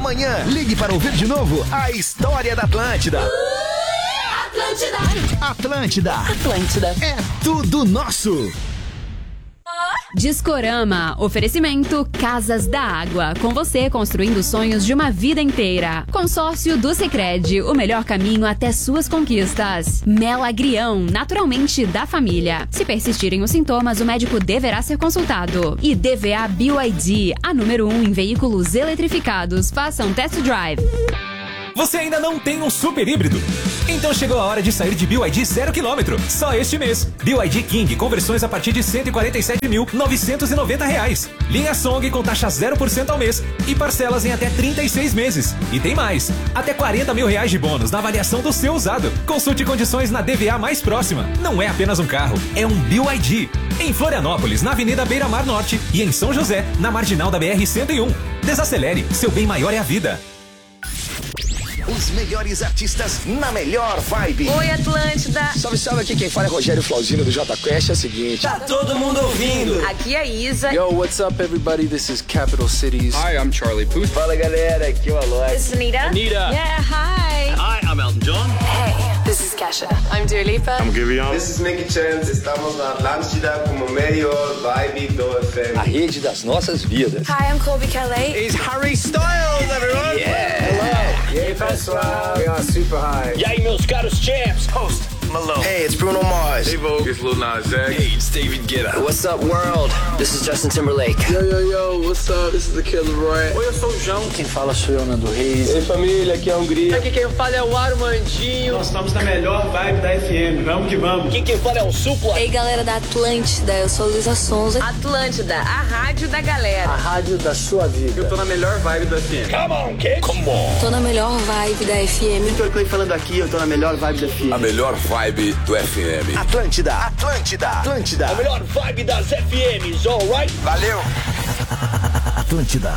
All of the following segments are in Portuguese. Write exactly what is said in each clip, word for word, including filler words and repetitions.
Amanhã, ligue para ouvir de novo a história da Atlântida. Atlântida. Atlântida. Atlântida. É tudo nosso. Discorama, oferecimento Casas da Água, com você construindo sonhos de uma vida inteira. Consórcio do Sicredi, o melhor caminho até suas conquistas. Melagrião, naturalmente da família. Se persistirem os sintomas, o médico deverá ser consultado. E D V A B Y D, a número um em veículos eletrificados. Faça um test drive. Você ainda não tem um super híbrido? Então chegou a hora de sair de B Y D zero quilômetro, só este mês. B Y D King, conversões a partir de cento e quarenta e sete mil, novecentos e noventa reais. Linha Song com taxa zero por cento ao mês e parcelas em até trinta e seis meses. E tem mais, até quarenta mil reais de bônus na avaliação do seu usado. Consulte condições na D V A mais próxima. Não é apenas um carro, é um B Y D. Em Florianópolis, na Avenida Beira Mar Norte, e em São José, na Marginal da B R cento e um. Desacelere, seu bem maior é a vida. Os melhores artistas na melhor vibe. Oi, Atlântida. Salve, salve, aqui quem fala é Rogério Flauzino do Jota Quest. É o seguinte, tá todo mundo ouvindo. Aqui é a Isa. Yo, what's up, everybody? This is Capital Cities. Hi, I'm Charlie Puth. Fala, galera, aqui é o Alok. This is Anita. Anita. Yeah, hi. Hi, I'm Elton John. Hey, this is Kesha. I'm Dua Lipa. I'm Giveon. This is Nicky Chance. Estamos na Atlântida como melhor vibe do F M. A rede das nossas vidas. Hi, I'm Colby Calais. It's Harry Styles, everyone. Yeah. Hello. E aí, pessoal? We are super high. E aí, meus caros champs? Host Malone. Hey, it's Bruno Mars. Hey, Vogue. It's Lil Nas X. Hey, it's David Guetta. What's up, world? This is Justin Timberlake. Yo, yo, yo, what's up? This is the Kid Laroi. Oi, eu sou o João. Quem fala sou eu, Nando Reis. Ei, família, aqui é a Hungria. Aqui quem fala é o Armandinho. Nós estamos na melhor vibe da F M. Vamos que vamos. Aqui quem fala é o Supla. Ei, galera da Atlântida, eu sou Luísa Sonza. Atlântida, a rádio da galera. A rádio da sua vida. Eu tô na melhor vibe do F M. Come on, kid. Come on. Tô na melhor vibe da F M. Vitor Clay falando aqui, eu tô na melhor vibe da F M. A melhor vibe do F M. Atlântida, Atlântida, Atlântida. A melhor vibe das F Ms, alright? Valeu. Atlântida.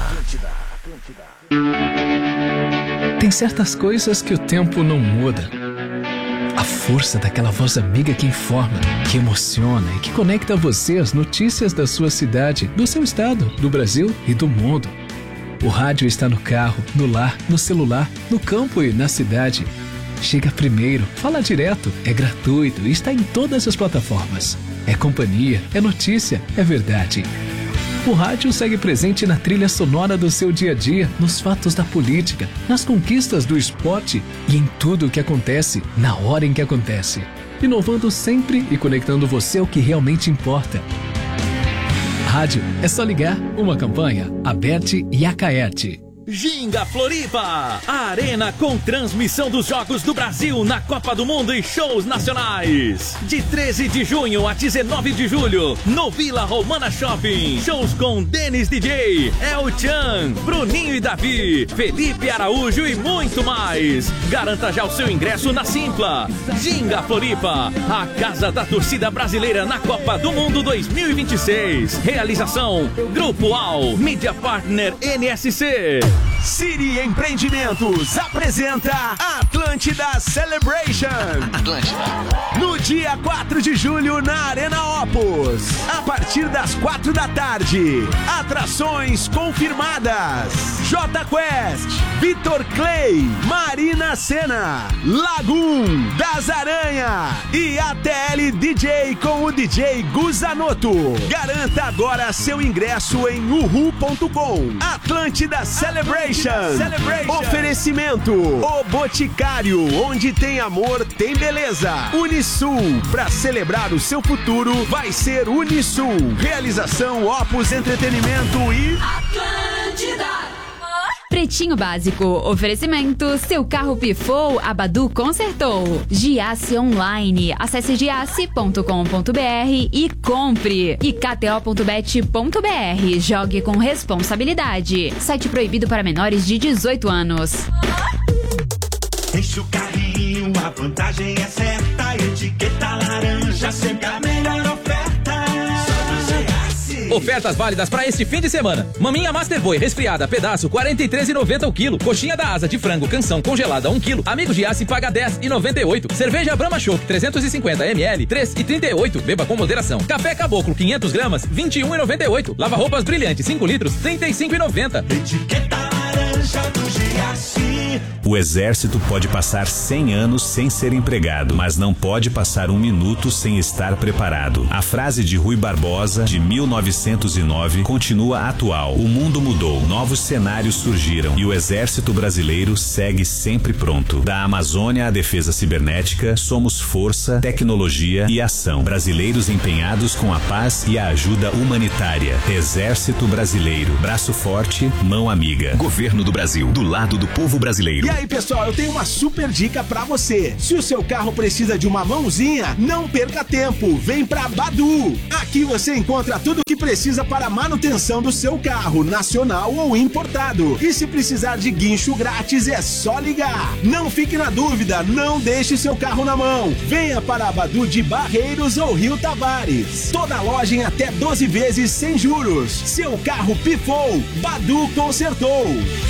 Tem certas coisas que o tempo não muda. A força daquela voz amiga que informa, que emociona e que conecta você às notícias da sua cidade, do seu estado, do Brasil e do mundo. O rádio está no carro, no lar, no celular, no campo e na cidade. Chega primeiro, fala direto, é gratuito e está em todas as plataformas. É companhia, é notícia, é verdade. O rádio segue presente na trilha sonora do seu dia a dia, nos fatos da política, nas conquistas do esporte e em tudo o que acontece, na hora em que acontece. Inovando sempre e conectando você ao que realmente importa. Rádio é só ligar. Uma campanha, Aberte e Acaerte. Ginga Floripa, a arena com transmissão dos Jogos do Brasil na Copa do Mundo e shows nacionais. De treze de junho a dezenove de julho, no Vila Romana Shopping. Shows com Denis D J, El Chan, Bruninho e Davi, Felipe Araújo e muito mais. Garanta já o seu ingresso na Simpla. Ginga Floripa, a casa da torcida brasileira na Copa do Mundo dois mil e vinte e seis. Realização Grupo Al, Media Partner N S C. City Empreendimentos apresenta Atlântida Celebration. Atlântida. No dia quatro de julho na Arena Opus. A partir das quatro da tarde. Atrações confirmadas. Jota Quest, Vitor Clay, Marina Sena, Lagoon, Das Aranha e A T L D J com o D J Guzanoto. Garanta agora seu ingresso em uhu ponto com. Atlântida Celebration. Celebration. Oferecimento O Boticário, onde tem amor, tem beleza. Unisul, pra celebrar o seu futuro, vai ser Unisul. Realização Opus Entretenimento e Atlântida. Pretinho Básico, oferecimento, seu carro pifou, a Badu consertou. Giasse Online, acesse giasse ponto com ponto br e compre. E k t o ponto bet ponto br, jogue com responsabilidade. Site proibido para menores de dezoito anos. Enche o carrinho, a vantagem é certa, etiqueta laranja, sempre a melhor oferta. Ofertas válidas para este fim de semana. Maminha Master Boy resfriada, pedaço quarenta e três reais e noventa centavos o quilo. Coxinha da asa de frango canção congelada um quilo. Amigo de Giasse paga dez reais e noventa e oito centavos. Cerveja Brahma Chopp trezentos e cinquenta mililitros, três reais e trinta e oito centavos. Beba com moderação. Café Caboclo quinhentas gramas, vinte e um reais e noventa e oito centavos. Lava roupas Brilhante cinco litros, trinta e cinco reais e noventa centavos. Etiqueta laranja do hoje é assim. O exército pode passar cem anos sem ser empregado, mas não pode passar um minuto sem estar preparado. A frase de Rui Barbosa, de mil novecentos e nove, continua atual. O mundo mudou, novos cenários surgiram e o exército brasileiro segue sempre pronto. Da Amazônia à defesa cibernética, somos força, tecnologia e ação. Brasileiros empenhados com a paz e a ajuda humanitária. Exército Brasileiro. Braço forte, mão amiga. Governo do Brasil, do lado do povo brasileiro. E aí, pessoal, eu tenho uma super dica pra você. Se o seu carro precisa de uma mãozinha, não perca tempo. Vem pra Badu. Aqui você encontra tudo o que precisa para a manutenção do seu carro, nacional ou importado. E se precisar de guincho grátis, é só ligar. Não fique na dúvida, não deixe seu carro na mão. Venha para a Badu de Barreiros ou Rio Tavares. Toda loja em até doze vezes sem juros. Seu carro pifou, Badu consertou.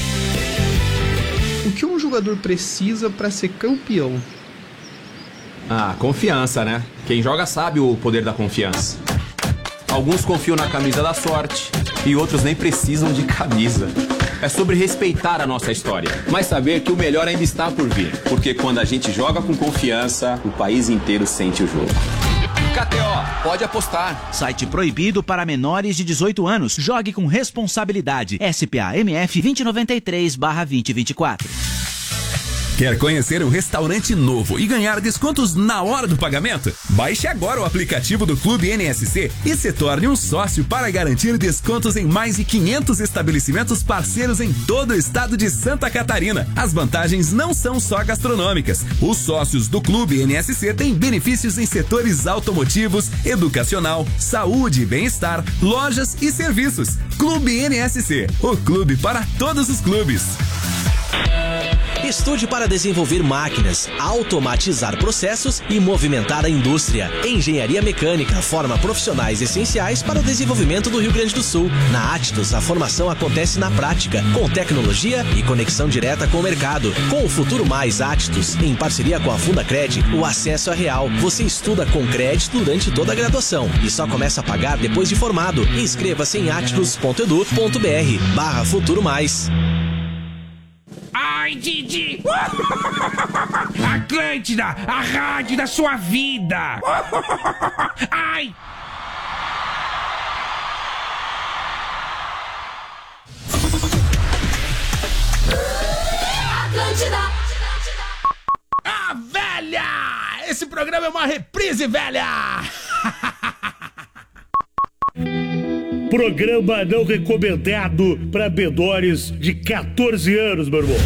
O que um jogador precisa para ser campeão? Ah, confiança, né? Quem joga sabe o poder da confiança. Alguns confiam na camisa da sorte e outros nem precisam de camisa. É sobre respeitar a nossa história, mas saber que o melhor ainda está por vir. Porque quando a gente joga com confiança, o país inteiro sente o jogo. K T O, pode apostar. Site proibido para menores de dezoito anos. Jogue com responsabilidade. S P A M F vinte e noventa e três barra vinte e vinte e quatro. Quer conhecer um restaurante novo e ganhar descontos na hora do pagamento? Baixe agora o aplicativo do Clube N S C e se torne um sócio para garantir descontos em mais de quinhentos estabelecimentos parceiros em todo o estado de Santa Catarina. As vantagens não são só gastronômicas. Os sócios do Clube N S C têm benefícios em setores automotivos, educacional, saúde e bem-estar, lojas e serviços. Clube N S C, o clube para todos os clubes. Estude para desenvolver máquinas, automatizar processos e movimentar a indústria. Engenharia Mecânica forma profissionais essenciais para o desenvolvimento do Rio Grande do Sul. Na Attus, a formação acontece na prática, com tecnologia e conexão direta com o mercado. Com o Futuro Mais Attus, em parceria com a Fundacred, o acesso é real. Você estuda com crédito durante toda a graduação e só começa a pagar depois de formado. Inscreva-se em attus ponto edu ponto br barra Futuro Mais. Ai, Didi! Atlântida, a rádio da sua vida! Ai! Atlântida! Ah, velha! Esse programa é uma reprise, velha! Programa não recomendado para menores de quatorze anos, meu irmão.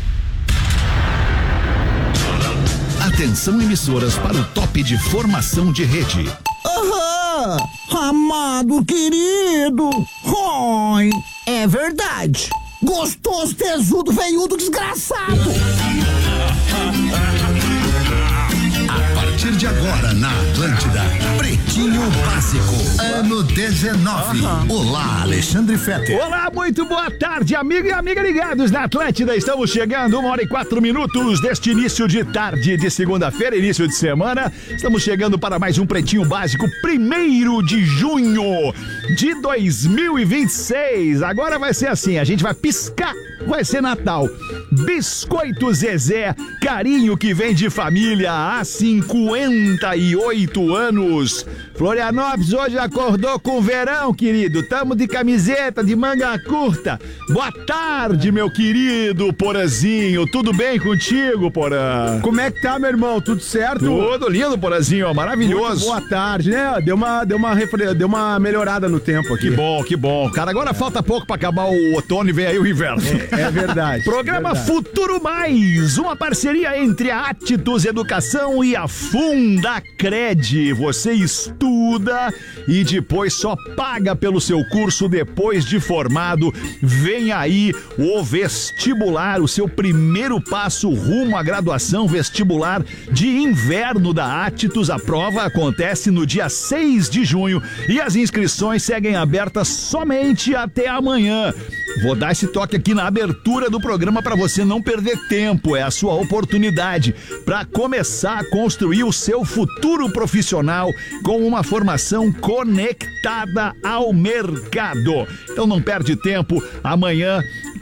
Atenção, emissoras, para o top de formação de rede. Aham! Amado querido! Oi! É verdade! Gostoso, tesudo, veiudo, desgraçado! A partir de agora, na Atlântida, Pretinho Básico, ano dezenove. Uhum. Olá, Alexandre Fetter. Olá, muito boa tarde, amigo e amiga ligados na Atlântida. Estamos chegando, uma hora e quatro minutos deste início de tarde de segunda-feira, início de semana. Estamos chegando para mais um Pretinho Básico, primeiro de junho de dois mil e vinte e seis. Agora vai ser assim, a gente vai piscar, vai ser Natal. Biscoito Zezé, carinho que vem de família há cinquenta e oito anos. Florianópolis hoje acordou com verão, querido. Tamo de camiseta, de manga curta. Boa tarde, meu querido Porazinho. Tudo bem contigo, Porã? Como é que tá, meu irmão? Tudo certo? Tudo lindo, Porazinho. Maravilhoso. Muito boa tarde, né? Deu uma, deu, uma refre... deu uma melhorada no tempo aqui. Que bom, que bom. Cara, agora falta pouco pra acabar o outono e vem aí o inverno. É, é verdade. Programa verdade. Futuro Mais, uma parceria entre a Attus Educação e a Fundacred. Você estuda e depois só paga pelo seu curso depois de formado. Vem aí o vestibular, o seu primeiro passo rumo à graduação vestibular de inverno da Attus. A prova acontece no dia seis de junho e as inscrições seguem abertas somente até amanhã. Vou dar esse toque aqui na abertura do programa para você não perder tempo. É a sua oportunidade para começar a construir o seu futuro profissional com uma formação conectada ao mercado. Então não perde tempo. Amanhã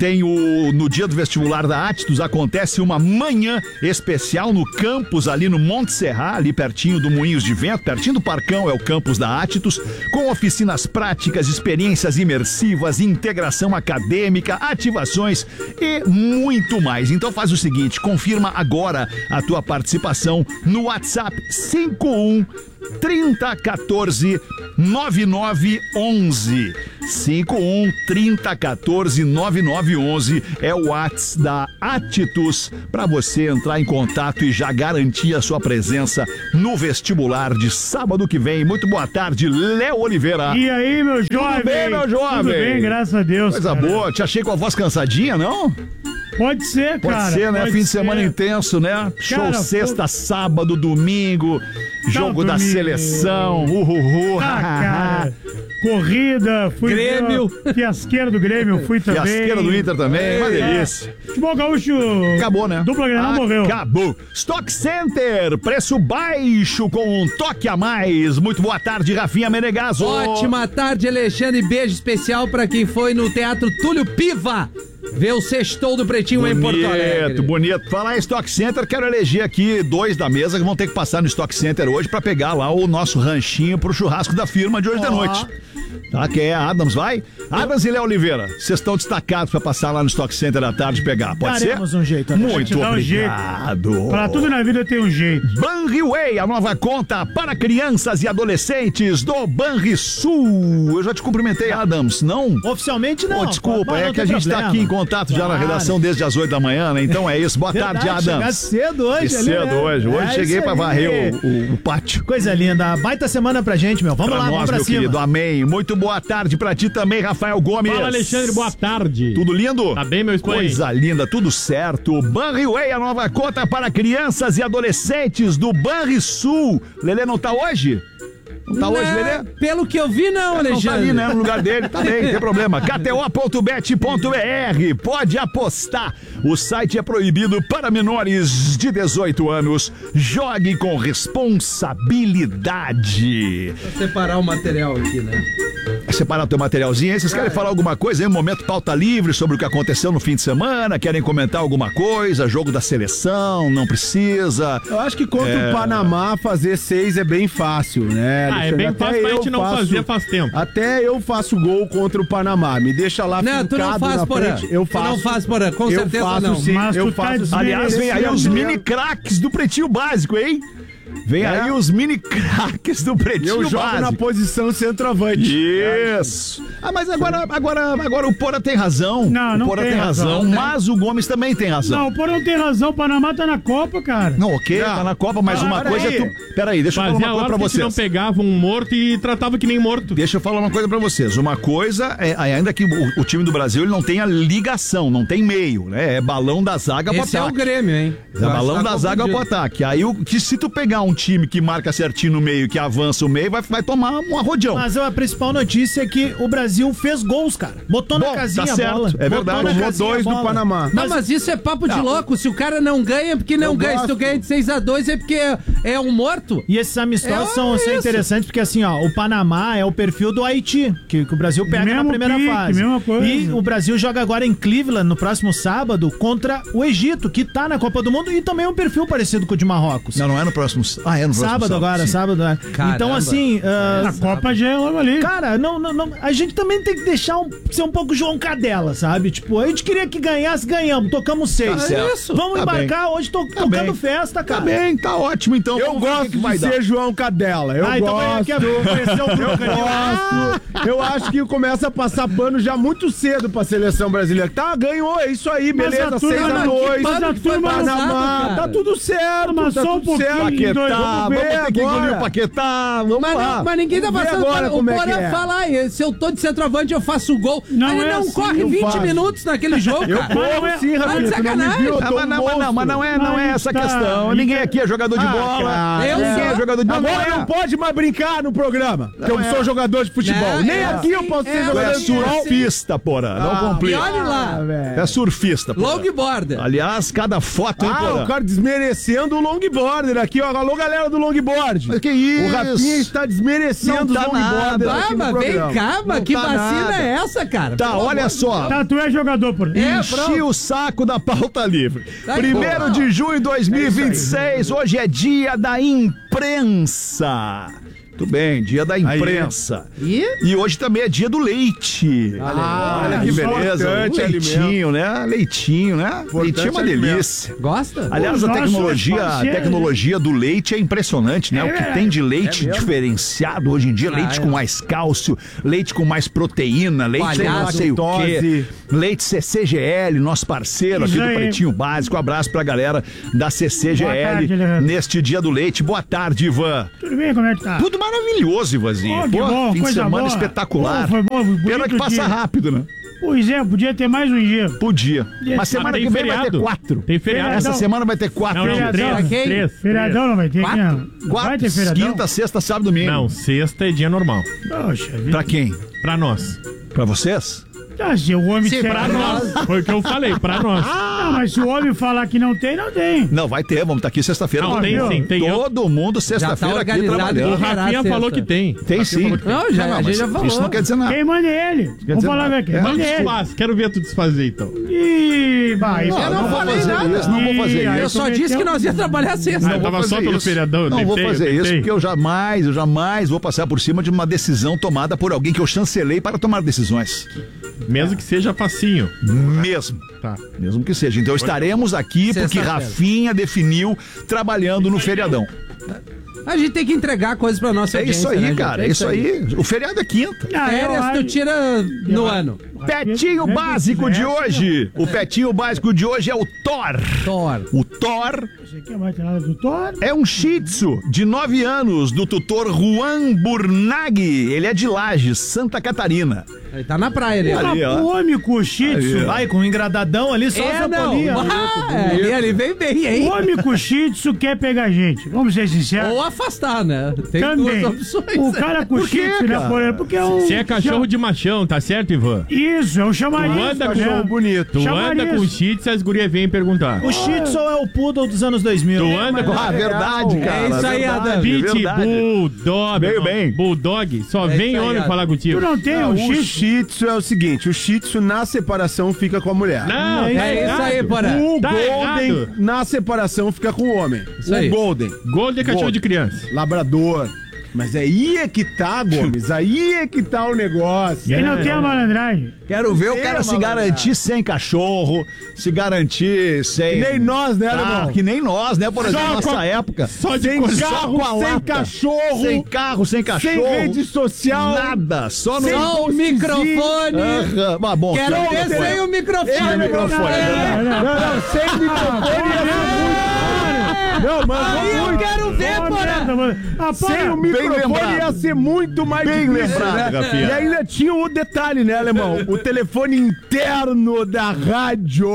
tem o... No dia do vestibular da Atitudes, acontece uma manhã especial no campus ali no Monte Serra, ali pertinho do Moinhos de Vento, pertinho do Parcão é o campus da Atitudes, com oficinas práticas, experiências imersivas, integração acadêmica, ativações e muito mais. Então faz o seguinte, confirma agora a tua participação no WhatsApp cinco um trinta, quatorze, nove nove onze. cinco um trinta, quatorze, nove nove onze é o WhatsApp da Atitudes para você entrar em contato e já garantir a sua presença no vestibular de sábado que vem. Muito boa tarde, Léo Oliveira. E aí, meu jovem? Tudo bem, meu jovem? Tudo bem, graças a Deus. Coisa cara. boa. Te achei com a voz cansadinha, não? Pode ser, pode cara. Ser, né? Pode Fim de ser. semana intenso, né? Cara, Show sexta, pô... sábado, domingo, jogo da seleção, uhuhu. Ah, cara. Corrida, fui Grêmio. Fiasqueira do Grêmio, fui também. Fiasqueira do Inter também, é, uma delícia. Futebol gaúcho. Acabou, né? Dupla Grenal morreu. Acabou. Stock Center, preço baixo com um toque a mais. Muito boa tarde, Rafinha Menegaso. Ótima tarde, Alexandre. Beijo especial pra quem foi no Teatro Túlio Piva ver o Sextou do Pretinho bonito, em Porto Alegre. Bonito, bonito. Falar em Stock Center, quero eleger aqui dois da mesa que vão ter que passar no Stock Center hoje pra pegar lá o nosso ranchinho pro churrasco da firma de hoje oh. da noite. Tá, que é a Adams, vai? Adams e Léo Oliveira, vocês estão destacados pra passar lá no Stock Center da tarde e pegar, pode Daremos ser? um jeito. Muito obrigado. Um jeito. Pra tudo na vida tem um jeito. Banriway, a nova conta para crianças e adolescentes do Banrisul. Eu já te cumprimentei, Adams, não? Oficialmente não. Oh, desculpa, Mas é não que a gente problema. tá aqui em contato já claro. na redação desde as oito da manhã, né? Então é isso. Boa Verdade, tarde, Adams. cedo hoje. Que ali, cedo né? hoje. Hoje é cheguei pra varrer o, o, o pátio. Coisa linda. Baita semana pra gente, meu. Vamos pra lá, nós, vamos pra meu cima. querido. Amém. Muito boa tarde pra ti também, Rafael Gomes. Fala, Alexandre. Boa tarde. Tudo lindo? Tá bem, meu esposo? Coisa linda, tudo certo. Banriway, a nova conta para crianças e adolescentes do Banrisul. Lelê não tá hoje? Não tá não, hoje, Lelê? Pelo que eu vi, não, Alexandre. Não tá ali, né? No lugar dele. Tá bem, não tem problema. K T O ponto bet ponto B R. Pode apostar. O site é proibido para menores de dezoito anos. Jogue com responsabilidade. Vou separar o material aqui, né? Separar o teu materialzinho aí. Vocês querem falar alguma coisa aí? Um momento pauta livre sobre o que aconteceu no fim de semana? Querem comentar alguma coisa? Jogo da seleção? Não precisa? Eu acho que contra É. o Panamá fazer seis é bem fácil, né? Ah, é bem Até fácil, mas a eu gente não faço- fazia faz tempo. Até eu faço gol contra o Panamá. Me deixa lá Não, tu não fincado faz, na Porã. frente. Eu Tu faço. não faz, Porã. Com eu certeza faço, não. Sim, Mas eu tu tá faço sim. Aliás, vem aí os mini craques do Pretinho Básico, hein? Vem É. aí os mini craques do Pretinho Eu jogo Básico. na posição centroavante. Isso. Ah, mas agora, agora, agora o Porã tem razão. Não, não o Porã tem tem razão, razão, né? mas o Gomes também tem razão. Não, o Porã não tem razão. O Panamá tá na Copa, cara. Não, ok, Não. tá na Copa, mas Ah, uma peraí. coisa é tu... Peraí, deixa eu falar Fazia uma coisa pra hora que a gente vocês. não pegava um morto e tratava que nem morto. Deixa eu falar uma coisa pra vocês. Uma coisa é, ainda que o, o time do Brasil ele não tenha ligação, não tem meio, né? É balão da zaga pro Esse é o ataque. Grêmio, hein? É balão Tá da zaga pro confundido. ataque. Aí o, que se tu pegar um time que marca certinho no meio, que avança o meio, vai, vai tomar um arrodeão. Mas a principal notícia é que o Brasil fez gols, cara. Botou Bom, na casinha tá a certo, bola. é verdade. Botou na Tomou casinha dois a do bola. Panamá. Não, mas isso é papo de louco. Se o cara não ganha, é porque não Eu ganha. Se tu gosto. ganha de seis a dois, é porque é, é um morto. E esses amistosos É, são, é são isso. interessantes porque, assim, ó, o Panamá é o perfil do Haiti, que, que o Brasil pega Mesmo na primeira pique, fase. mesma coisa. E o Brasil joga agora em Cleveland, no próximo sábado, contra o Egito, que tá na Copa do Mundo e também é um perfil parecido com o de Marrocos. Não, não é no próximo... Ah, é no próximo Sábado agora, sim. sábado. Né? Caramba. Então, assim... ah, a Copa já é logo ali. Cara, não, não, não, a gente também tem que deixar um, ser um pouco João Cadela, sabe? Tipo, a gente queria que ganhasse, ganhamos, tocamos seis. Tá certo. Isso. Vamos Tá embarcar hoje to, Tá tocando bem. festa, cara. Tá bem, tá ótimo então. Eu Vamos ver o gosto que que vai de dar. ser João Cadela. Eu Ah, então vai gosto. aqui, conhecer o Eu Bruno Canil. gosto. Eu acho que começa a passar pano já muito cedo pra seleção brasileira. Tá, ganhou, é isso aí, Mas beleza. a turma- seis a mas dois. mas a turma não Panamá. sabe, cara. Tá tudo certo. Mas tá só um tudo certo. pouquinho, Vamos Paquetá, ver vamos ter que engolir agora. o Paquetá, vamos Mas, lá. não, mas ninguém tá Vê passando. agora O como é que Porã é. fala, "Ai, se eu tô de centroavante, eu faço o gol. Não Ele é não assim, corre eu vinte faço. minutos naquele jogo, Eu cara. corro é- sim, Tá de Rafinha. Tu não me sacanagem. viu? Eu Ah, tô mas, não, mas, não, mas não é, não é essa a Tá, questão. e Ninguém que- aqui é jogador de Ah, bola. cara. Eu Ninguém é sou. jogador de bola. Agora não pode mais brincar no programa. Que eu é. sou jogador de futebol. Não, Nem é aqui eu assim, posso é ser Tu jogador é de futebol. surfista, porra. Não Ah, E complica. olhe lá. velho. É surfista, porra. Longboarder. Aliás, cada foto, hein, Ah, porra. o cara desmerecendo o longboarder aqui, ó. Alô, galera do longboard. Mas que isso? O Rafinha está desmerecendo Não tá os longboarders nada. aqui Ah, no mas vem programa. cá, mas Não Que tá vacina nada. é essa, cara? Tá, Pelo olha amor de só. Deus. Tá, tu é jogador, por É, Enchi pronto. o saco da pauta livre. Tá aí, Primeiro pô. de junho de dois mil e vinte e seis, hoje é dia da imprensa. Tudo bem, dia da imprensa. E? E hoje também é dia do leite. Ah, olha que beleza. importante Leitinho, né? Leitinho, né? Leitinho é uma alimento. delícia. Gosta? Aliás, Os a nossos tecnologia, a parceiros. tecnologia do leite é impressionante, né? É o que verdade. tem de leite É mesmo? diferenciado hoje em dia, Ah, leite é. com mais cálcio, leite com mais proteína, leite com Palhaço, não sei o quê, lactose. leite C C G L, nosso parceiro Isso aqui do aí. Pretinho Básico. Um abraço pra galera da C C G L Boa tarde, Alejandro. neste dia do leite. Boa tarde, Ivan. Tudo bem, como é que tá? Tudo maravilhoso, Ivanzinho. Oh, que Pô, bom, fim de coisa semana boa. espetacular. Pô, foi bom, bonito Pena que passa dia. rápido, né? Pois é, podia ter mais um dia. Podia. Mas Mas semana tem que vem vai ter feriado. quatro. Tem feriado. Essa semana vai ter quatro. Não, não, dias. três. Feriadão. Três. três. Feriadão não vai ter aqui, não. Vai Quatro, ter feriadão? quinta, sexta, sábado, domingo. Não, sexta é dia normal. Poxa vida. Pra quem? Pra nós. Pra vocês? Ah, se o homem Sim, disser pra que não- nós. Foi o que eu falei, pra nós. Ah, mas se o homem falar que não tem, não tem. Não, vai ter. Vamos estar aqui sexta-feira. Não, Ó, tem viu? sim, tem. Eu- Todo mundo Já tá sexta-feira aqui organizado. trabalhando. O Rafinha Será falou sexta? que tem. Tem sim. Não, já- a gente mas já falou. Isso não quer dizer nada. Quem manda é ele. Vamos dizer falar nada. aqui. É, Não Manda ele. desfaz, quero ver tu desfazer então. Ih, vai. Não, Eu não não vou falei fazer nada. isso, não vou fazer Ih, aí Eu isso. só tu disse meteu- que nós ia trabalhar sexta. Ah, Não tava vou só fazer pelo isso. feriadão, eu Não vou tentei, fazer eu isso, tentei. porque eu jamais, eu jamais vou passar por cima de uma decisão tomada por alguém que eu chancelei para tomar decisões. Mesmo que seja facinho. Mesmo. Tá. Mesmo que seja. Então estaremos aqui porque Sexta-feira. Rafinha definiu trabalhando no feriadão. A gente tem que entregar coisas pra nossa É audiência, isso aí, né, gente? cara. É isso aí. O feriado é quinta. Ah, eu Férias tu acho- tira no ano. Petinho É, básico de é, hoje. O petinho básico de hoje é o Thor. Thor. O Thor Você quer mais nada do Thor? é um shih tzu de nove anos do tutor Juan Burnag. Ele é de Lages, Santa Catarina. Ele tá na praia ali. ó. Ali, ó. O homem com o shih tzu. Aí, ó. Vai com um engradadão ali, só É, essa não. polia. Ah, ali, ali vem bem, O hein? homem com shih tzu quer pegar gente. Vamos ser sinceros. Ou afastar, né? Tem Também. duas opções. O cara com Por quê, shih tzu, né, cara? por exemplo, porque é um... Se é cachorro de machão, tá certo, Ivan? Isso, é um Tu chamariz. anda tá com vendo? bonito. Tu Chamariz. anda com shih tzu, as gurias vêm perguntar. O shih tzu é o poodle dos anos dois mil. Tu anda com... Ah, verdade, cara. É isso aí, verdade, Adam. verdade. Pitbull, dog, Veio bem. bulldog, só É vem isso aí, homem Adam. falar contigo. Tu não tem Não, um o shih tzu? shih tzu é o seguinte, o shih tzu na separação fica com a mulher. Não, É tá É isso aí, errado. Porã. O Tá Golden errado. na separação fica com o homem. Isso o aí. Golden. Golden é cachorro de criança. Labrador. Mas aí é que tá, Gomes. Aí é que tá o negócio. Ele não tem a malandragem. Quero ver o Tem cara uma se garantir sem cachorro, se garantir sem. Que nem nós, né, Tá, alemão? que nem nós, né? Por exemplo, Só nossa com a- época. só de sem coisa- carro, só com a sem lata. cachorro. Sem carro, sem cachorro. Sem rede social. Nada. Só no. Sem Só o microfone. Aham. Ah, bom, Quero sem ver sem o microfone. Sem o microfone, é verdade. Não, não, sem microfone ia ser muito. Não, mas Aí eu quero ver, Porã. Ah, sem para. o Bem microfone lembrado. ia ser muito mais Bem difícil, lembrado, né? Rafinha. E ainda tinha o detalhe, né, alemão? O telefone interno da rádio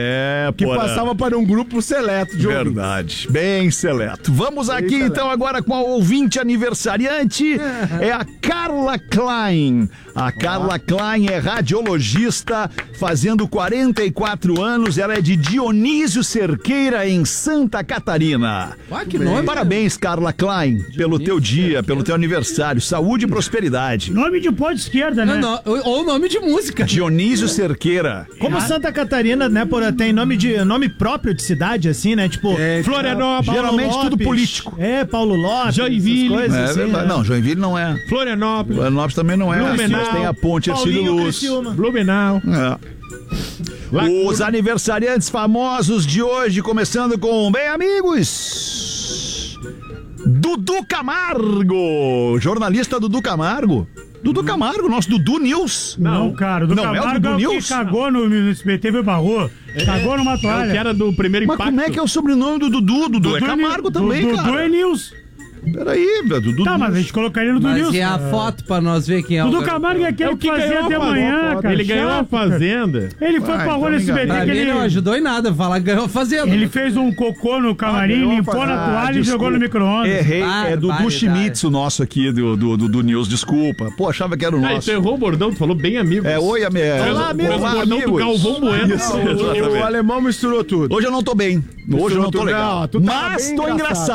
É, que porra. passava para um grupo seleto de ouvintes. Verdade, bem seleto. Vamos aqui então agora com a ouvinte aniversariante, é a Carla Klein. A Carla Klein é radiologista, fazendo quarenta e quatro anos, ela é de Dionísio Cerqueira, em Santa Catarina. Ah, que nome. Parabéns, Carla Klein, pelo teu dia, pelo teu aniversário. Saúde e prosperidade. Nome de ponta esquerda, né? Não, não, ou nome de música. Dionísio Cerqueira. Como Santa Catarina, né, por, tem nome de nome próprio de cidade, assim, né? Tipo, Florianópolis. Paulo Geralmente tudo Lopes. político. É, Paulo Lopes. Joinville. essas coisas, É assim, verdade. né? Não, Joinville não é. Florianópolis. Florianópolis também não é. Blumenau. Mas tem a ponte Ercílio Paulinho Luz. Criciúma. Blumenau. É. Os aniversariantes famosos de hoje, começando com, bem amigos, Dudu Camargo, jornalista Dudu Camargo. Dudu Camargo, nosso Dudu News. Não, cara, o do Não é o Camargo Dudu é o que News? cagou no, no S B T, foi barrou. Cagou numa É o toalha. que era do primeiro Mas impacto. como é que é o sobrenome do Dudu? Dudu, é Camargo Du- também, Dudu cara. é News. Peraí, velho, Dudu Tá, mas a News. gente colocaria no do Mas News. e a foto pra nós ver quem é o Dudu garoto? Camargo é aquele É o que que fazia ganhou de a fazenda. manhã, cara. Ele ganhou a chato, cara. fazenda. Ele foi Ah, pra rua então no S B T me Pra que mim ele... não ajudou em nada, falar ganhou fazendo. Ele fez um cocô no camarim, Ah, ganhou a limpou na fazenda. toalha Ah, e jogou no desculpa. micro-ondas. Errei, Ah, é Dudu vale, Schmitz, o nosso aqui do, do, do, do News, desculpa. Pô, achava que era o Ah, nosso. tu errou o bordão, tu falou bem amigo. É, oi, ame... Olá, amigo. amigos. Olá, Bordão do amigos. Galvão Bueno. Isso, O exatamente. alemão misturou tudo. Hoje eu não tô bem. Hoje eu não tô Não, legal. tu tava Mas bem tô engraçado. engraçado.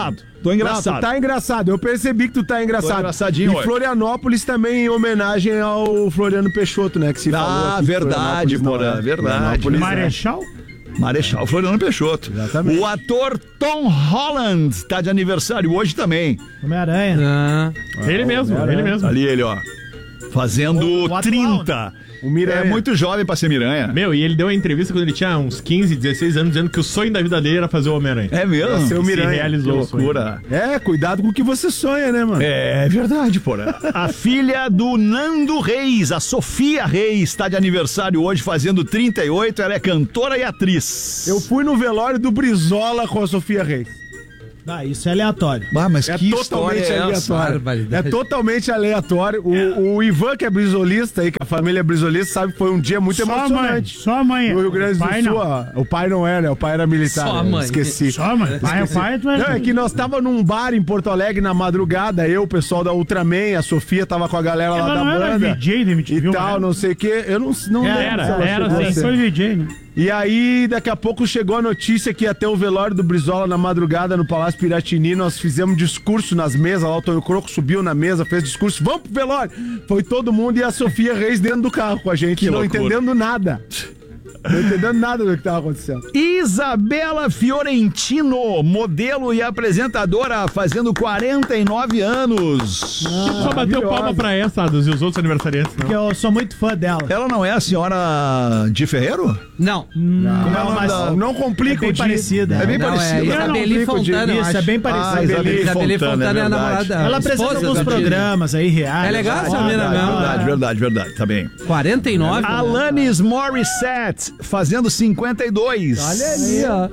Tô engraçado. Não, tu tá engraçado. Eu percebi que tu tá engraçado. Tô engraçadinho E hoje. Florianópolis também em homenagem ao Floriano Peixoto, né? Que se falou Ah, aqui, verdade, Florianópolis não Porã, é. verdade. Florianópolis é. Marechal? Marechal Floriano Peixoto. Exatamente. O ator Tom Holland tá de aniversário hoje também. Homem-Aranha. Ah. Ele mesmo, ele mesmo. Ali ele, ó. Fazendo O- o atual, trinta. O Miranha. É muito jovem pra ser Miranha. Meu, e ele deu uma entrevista quando ele tinha uns quinze, dezesseis anos, dizendo que o sonho da vida dele era fazer o Homem-Aranha. É mesmo? Ser o Se Miranha. realizou o sonho. Loucura. É, cuidado com o que você sonha, né, mano? É verdade, porra. A filha do Nando Reis, a Sofia Reis, tá de aniversário hoje, fazendo trinta e oito. Ela é cantora e atriz. Eu fui no velório do Brizola com a Sofia Reis. Ah, isso é aleatório. Ah, mas É que história totalmente é essa? aleatório. Barbaridade. É totalmente aleatório. O, o Ivan, que é brisolista aí, que a família é brisolista, sabe que foi um dia muito Só a mãe, emocionante. só a mãe. No Rio Grande do O pai Sul, não. ó, o pai não era, né? O pai era militar. Só a né? mãe. Esqueci. Só a mãe. Pai, o pai, tu é... Não, é que nós tava num bar em Porto Alegre na madrugada, eu, o pessoal da Ultraman, a Sofia tava com a galera lá Ela da não era banda. V J da M T V, e né? tal, não sei o quê. Eu não, não Era, lembro se ela era, chegou a sim. ser. Foi V J, né? E aí, daqui a pouco chegou a notícia que ia ter o velório do Brizola na madrugada no Palácio Piratini. Nós fizemos discurso nas mesas lá, o Tonho Croco subiu na mesa, fez discurso, vamos pro velório! Foi todo mundo e a Sofia Reis dentro do carro com a gente, Que não loucura. entendendo nada. Não entendendo nada do que tava acontecendo. Isabela Fiorentino, modelo e apresentadora, fazendo quarenta e nove anos. Só bateu palma pra essa, dos e os outros aniversariantes, Porque não. eu sou muito fã dela. Ela não é a senhora de Ferreiro? Não. Não, Como é o nome da- não, não É complica bem o dia. parecida. É bem Não, parecida. é Isabeli Fontana, eu Isso, acho. é bem Ah, parecida. Isabeli Isabeli Fontana, Fontana é a é verdade. namorada. Ela apresenta esposa alguns da Disney. programas aí, reais. É legal essa Ah, mina legal. mesmo. Verdade, verdade, verdade, tá bem. quarenta e nove? Alanis Morissette, fazendo cinquenta e dois. Olha aí, ó.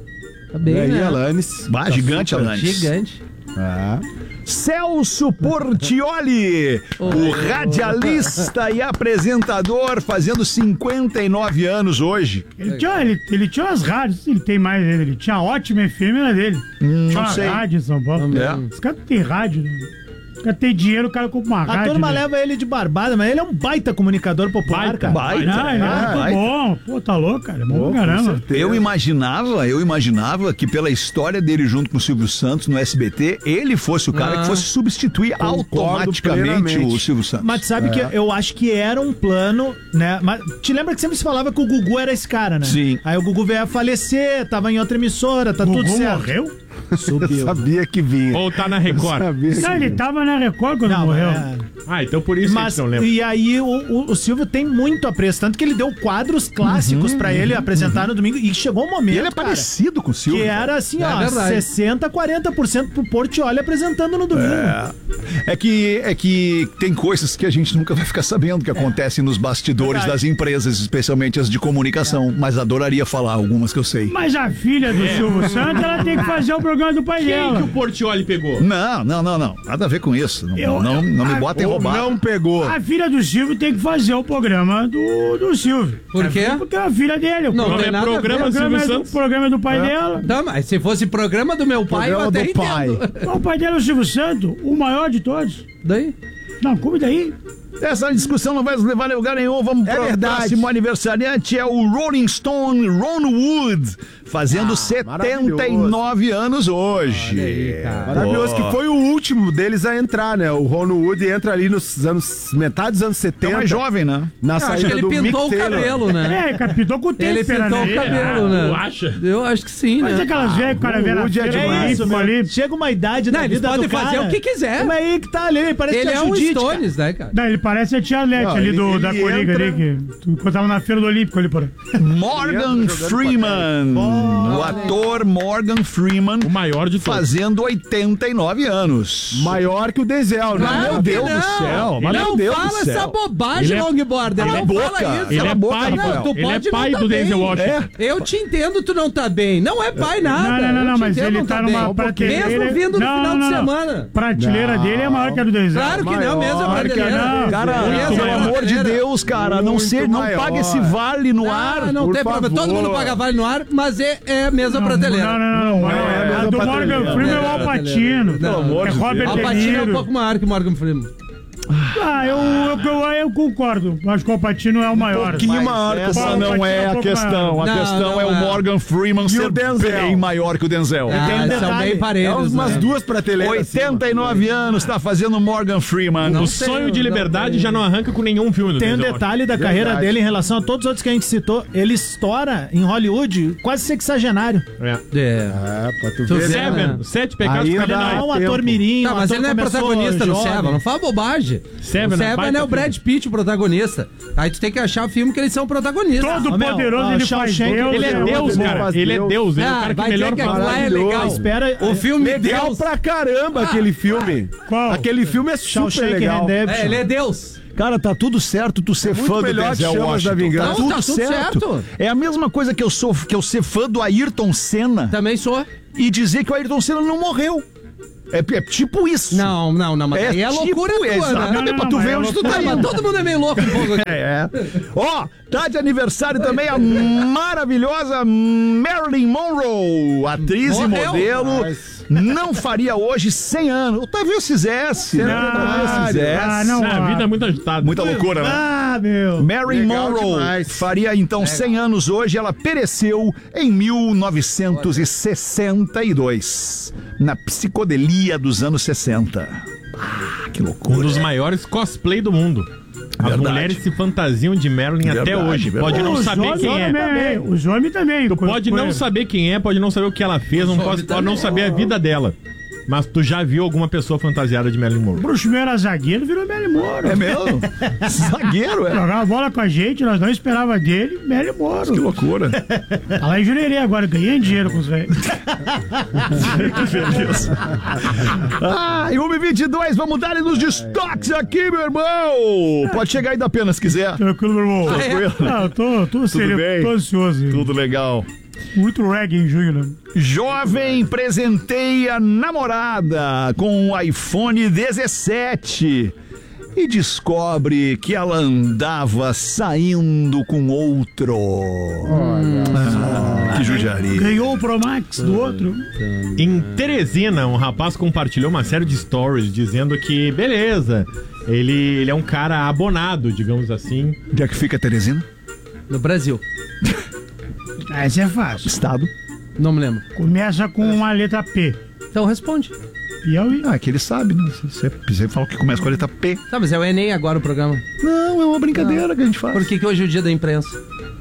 Tá bem, E aí, né? Alanis? Bah, gigante, Alanis. Gigante. Ah. Celso Portioli, o radialista e apresentador, fazendo cinquenta e nove anos hoje. Ele tinha, ele, ele tinha umas rádios, ele tem mais ainda. Ele tinha a ótima F M, era dele. Hum, tinha não uma sei. rádio em São Paulo. É. Os caras têm rádio, né? Os caras têm dinheiro, o cara compra uma A rádio. turma né? leva ele de barbada, mas ele é um baita comunicador popular, Baita, cara. baita, Não, ele é, é, muito baita. bom. Pô, tá louco, cara. É bom Pô, pra com caramba. certeza. Eu imaginava, eu imaginava que pela história dele junto com o Silvio Santos no S B T, ele fosse o cara Ah. que fosse substituir automaticamente plenamente. o Silvio Santos. Mas sabe que eu acho que era um plano, né? Mas te lembra que sempre se falava que o Gugu era esse cara, né? Sim. Aí o Gugu veio a falecer, tava em outra emissora, tá Gugu tudo certo. morreu? Eu Subiu. sabia que vinha. Ou tá na Record. Sabia que Não, ele vinha. tava na Record quando Não, morreu. é. Ah, então por isso Mas, que a gente não lembra. e aí o, o, o Silvio tem muito apreço, tanto que ele deu quadros clássicos pra ele apresentar no domingo, e chegou um momento, E ele é cara, parecido com o Silvio. que era assim, É ó, verdade. sessenta, quarenta por cento pro Portioli apresentando no domingo. É que, é que tem coisas que a gente nunca vai ficar sabendo que acontecem nos bastidores Verdade. das empresas, especialmente as de comunicação. Mas adoraria falar algumas que eu sei. Mas a filha do Silvio Santos, ela tem que fazer o programa do pai Quem dela. que o Portioli pegou? Não, não, não, não. Nada a ver com isso. Não, Eu- não, não me a- botem Ou roubar. não pegou. A filha do Silvio tem que fazer o programa do, do Silvio. Por quê? Porque é a filha dele. O Não programa, tem nada a ver. o programa, Silvio é do, Santos. programa é do pai dela. Tá, mas se fosse programa do meu pai, Programa eu até do pai. entendo. O pai dela é o Silvio Santos, o maior de todos. Daí? Não, como daí? Essa discussão não vai nos levar a lugar nenhum. Vamos É para o verdade. próximo aniversariante. É o Rolling Stone Ron Wood, fazendo setenta e nove anos hoje. Olha aí, cara. Maravilhoso, Pô. que foi o último deles a entrar, né? O Ron Wood entra ali nos anos, metade dos anos setenta. É mais jovem, né? Na Eu acho saída que ele do Mick pintou o Taylor. cabelo, né? É, cara, pintou com o Ele têmpera, pintou né? o cabelo, né? Tu acha? Eu acho que sim, Mas né? é aquelas velhas que o cara vê na Woody é feira, demais. isso, meu ali. Chega uma idade Não, na eles vida podem do cara. fazer o que quiser. Mas aí que tá ali, ele parece Ele que é um Judite, Stones, né, cara? Não, ele parece a tia Lete Não, ali ele- do, ele da Coriga entra- ali, que tu encontrava na feira do Olímpico ali, por Morgan Freeman. O ator Morgan Freeman. O maior de todos. Fazendo oitenta e nove anos. Maior que o Denzel, né? Claro Meu que Deus não. do céu. Mas Não meu Deus fala do céu. essa bobagem, Ele é- longboarder. Cala Não a boca. fala isso. Ele Cala é a boca, pai, Rafael. Não, tu ele é pode pai não do tá bem. Denzel Washington. Eu te entendo, tu não tá bem. Não é pai nada. Não, não, não, Eu não, te mas entendo, ele não tá bem. numa prateleira. Mesmo vindo no Não, final não, de não. semana. Prateleira Não. dele é maior que a do Denzel. Claro que não, mesmo é Maior que prateleira. não. Cara, Mesmo pelo é amor de prateleira. Deus, cara, não, Muito ser, não maior. paga esse vale no ar. Ah, não por tem problema. Todo favor. mundo paga vale no ar, mas é, é a mesma prateleira. Não, não, não. não, é a a mesma do prateleira. Morgan Freeman é o Al Pacino. Pelo amor é de Robert Deus. Al De Pacino é um Niro. pouco maior que o Morgan Freeman. Ah, eu, eu, eu, eu concordo. Acho que o Al-Pacino é o maior. Um pouquinho maior que o Essa não é a questão. A Não, questão não é o é. Morgan Freeman E ser o Denzel. bem maior que o Denzel. Ah, Tem um são detalhe. bem parelhos, É umas né? duas prateleiras. oitenta e nove anos, tá fazendo Morgan Freeman. O sonho de liberdade já não arranca com nenhum filme do Tem um Denzel detalhe da Verdade. carreira dele em relação a todos os outros que a gente citou. Ele estoura em Hollywood quase sexagenário. Washington. É. É. É, pra tu Tu ver. Seven, né? Seven, Sete Pecados Ainda Ele não Capitais. é um tempo. ator mirim, Tá, um mas ator ele não é começou protagonista no jovem. Seven, não fala bobagem. Seven o é Seven baita é o Brad Pitt, o protagonista. Aí tu tem que achar o filme que eles são protagonistas. Todo Ô, meu, poderoso ó, ele faz Shawshank, Deus. Ele é né? Deus, Deus, cara. faz Ele é Deus. Deus. Ele é o Ah, cara que vai melhor dizer que fala. aquilo lá é legal. Espera, O filme Legal Deus. pra caramba aquele filme. Qual? Aquele filme é super Shawshank legal. Redemption. É, ele é Deus. Cara, tá tudo certo tu ser muito fã do melhor que Denzel Chamas Washington. da Vingança. Tá Não, tudo, tá tudo certo. certo. É a mesma coisa que eu sou que eu ser fã do Ayrton Senna Também sou. e dizer que o Ayrton Senna não morreu. É, é tipo isso. Não, não, não, mas aí é tipo, loucura tua, né? exatamente, Não, não, pra tu mas ver é onde tu tá Ah, mas indo. todo mundo é meio louco um pouco aqui. É. Ó, tá de aniversário também a maravilhosa Marilyn Monroe, atriz Morreu. e modelo. Não faria hoje cem anos. Otávio se fizesse, né? Otávio se fizesse. Ah, não. A vida é muito agitada. Muita loucura, né? Ah, meu. Marilyn Legal Monroe demais. faria então cem anos hoje. Ela pereceu em mil novecentos e sessenta e dois, na psicodelia dos anos sessenta. Ah, que loucura. Um dos maiores cosplay do mundo. As Verdade. mulheres se fantasiam de Marilyn até Verdade, hoje. verdade. Pode não Os saber homens quem é. também, Os homens também. Tu pode não saber quem é, pode não saber o que ela fez, não, Os pode, homens pode não também. saber a vida dela. Mas tu já viu alguma pessoa fantasiada de Marilyn Monroe? Bruxo meu era zagueiro, virou Mary Moro. É mesmo? Zagueiro, é? Jogava bola com a gente, nós não esperava dele, Mary Moro. Que loucura. Tá lá em Jurerê agora, ganhando dinheiro com os velhos. Beleza. Ah, e uma e vinte e dois, vamos dar nos destaques aqui, meu irmão. Pode chegar ainda apenas se quiser. Tranquilo, meu irmão. Tranquilo? Ah, eu tô, tô, serio, bem? tô ansioso. Tudo legal. Muito reggae em junho, né? Jovem presenteia namorada com um iPhone dezessete e descobre que ela andava saindo com outro. Ah, que judiaria. Ganhou o Pro Max do outro. Em Teresina, um rapaz compartilhou uma série de stories dizendo que, beleza, ele, ele é um cara abonado, digamos assim. Onde é que fica Teresina? No Brasil. Ah, esse é fácil. Estado. Não me lembro. Começa com uma letra P. Então responde. Piauí. Ah, é que ele sabe, né? Você, você fala que começa com a letra P. Tá, mas é o Enem agora o programa. Não, é uma brincadeira que a gente faz. Por que, que hoje é o dia da imprensa?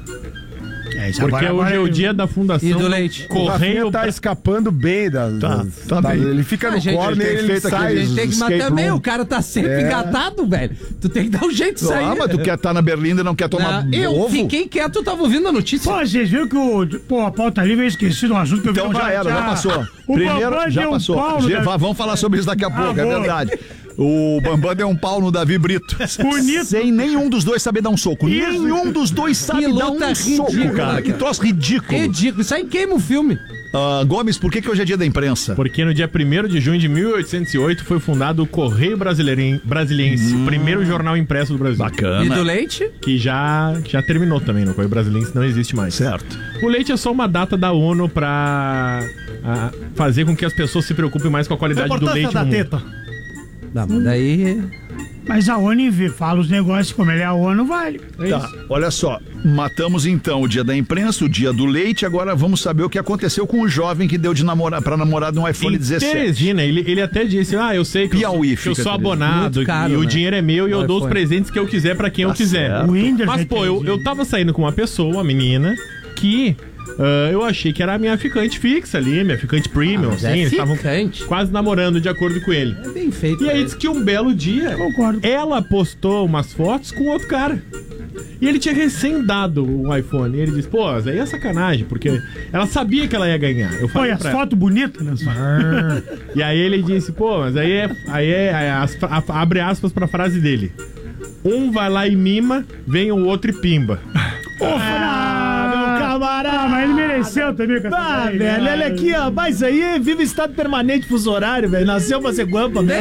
É, isso Porque agora- hoje agora é o dia da fundação E do do leite. O Rafinha Correio. tá escapando bem das. Tá, das- tá da- bem. Ele fica Ah, no gente, corner e ele tem ele feito sai. A gente tem que escape matar bem, room. o cara tá sempre É. engatado, velho. Tu tem que dar um jeito de sair. Ah, mas tu quer estar na Berlinda e não quer tomar Não, eu ovo? fiquei quieto, eu tava ouvindo a notícia. Pô, vocês viram que o. Pô, a pauta livre, eu esqueci de um assunto que eu vi. Então já era, já passou. O Primeiro, Bambam já deu um passou. pau no Já- Davi- Vamos falar sobre isso daqui a pouco, é boa. verdade. O Bambam deu um pau no Davi Brito. Bonito. Sem nenhum dos dois saber dar um soco. Isso. Nenhum dos dois sabe Que dar um luta soco, ridícula, cara. cara. Que troço ridículo. Ridículo. Isso aí queima o filme. Ah, Gomes, por que, que hoje é dia da imprensa? Porque no dia primeiro de junho de mil oitocentos e oito foi fundado o Correio Brasileiro- Brasiliense, o primeiro jornal impresso do Brasil. Bacana. E do leite? Que já, que já terminou também, no Correio Brasiliense não existe mais. Certo. O leite é só uma data da ONU pra ah, fazer com que as pessoas se preocupem mais com a qualidade do Importância leite da no mundo. teta. Não, mas daí. Mas a ONU vê, fala os negócios, como ele é a ONU, vale. É Tá, isso. olha só. Matamos então o dia da imprensa, o dia do leite. Agora vamos saber o que aconteceu com o jovem que deu de namorar pra namorada um iPhone Em dezessete. Teresina, ele, ele até disse, ah, eu sei que eu, Piauí que eu fica sou Teresina. abonado Muito caro, e o né? dinheiro é meu e eu O dou os iPhone. presentes que eu quiser pra quem eu Tá quiser. certo. O Whindersson Mas, é pô, eu, Teresina. eu tava saindo com uma pessoa, uma menina, que ah, eu achei que era a minha ficante fixa ali, minha ficante premium, Ah, mas assim, é eles estavam ficante. quase namorando de acordo com ele. É bem feito. E aí né? diz que um belo dia, Concordo. ela postou umas fotos com outro cara. E ele tinha recém dado o iPhone. E ele disse, pô, mas aí é sacanagem, porque ela sabia que ela ia ganhar. Eu Pô, e falei as pra ela. fotos bonitas, né? E aí ele disse, pô, mas aí é. Aí é. aí as- a- abre aspas pra frase dele. Um vai lá e mima, vem o outro e pimba. Ah, meu camarada, mas ele merecia. Nasceu também com essa Ah, daí, velho, né? olha aqui, ó. Mas aí vive em estado permanente fuso horário, velho. Nasceu pra ser guampa mesmo.